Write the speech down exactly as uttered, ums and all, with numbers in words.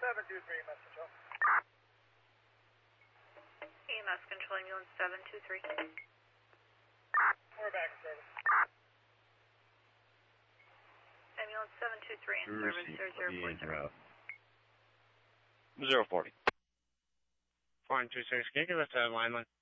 seven two three, E M S control. E M S control, ambulance seven two three. We're back in service. Ambulance seven two three in service, zero zero four zero. zero forty. Four two six, can you give us a line line?